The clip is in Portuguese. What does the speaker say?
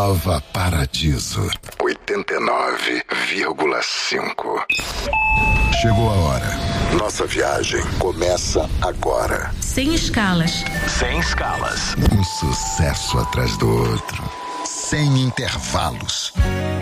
Nova Paradiso 89,5. Chegou a hora. Nossa viagem começa agora. Sem escalas. Sem escalas. Um sucesso atrás do outro. Sem intervalos.